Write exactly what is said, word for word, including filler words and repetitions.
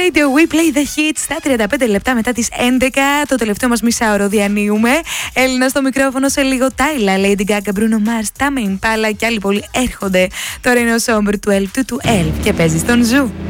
Radio, we play the hits. Στα τριάντα πέντε λεπτά μετά τις έντεκα, το τελευταίο μας μισάωρο διανύουμε. Έλληνα στο μικρόφωνο, σε λίγο Τάιλα, Lady Gaga, Bruno Mars, Tame Impala και άλλοι πολλοί έρχονται. Τώρα είναι ο Somber του Elf του του Elf και παίζει στον Ζου.